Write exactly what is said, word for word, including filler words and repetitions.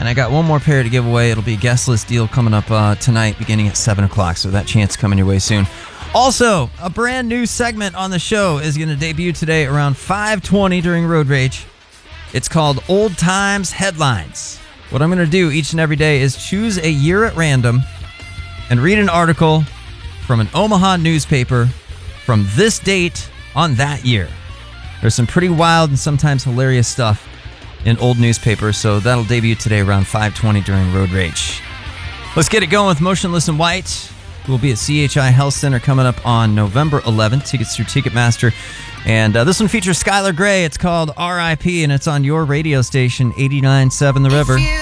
And I got one more pair to give away. It'll be a guest list deal coming up uh, tonight beginning at seven o'clock, so that chance coming your way soon. Also, a brand new segment on the show is going to debut today around five twenty during Road Rage. It's called Old Times Headlines. What I'm going to do each and every day is choose a year at random and read an article from an Omaha newspaper from this date on that year. There's some pretty wild and sometimes hilarious stuff in old newspapers, so that'll debut today around five twenty during Road Rage. Let's get it going with Motionless in White. We'll be at C H I Health Center coming up on November eleventh. Tickets through Ticketmaster. And uh, this one features Skylar Grey. It's called R I P, and it's on your radio station, eighty-nine point seven The River.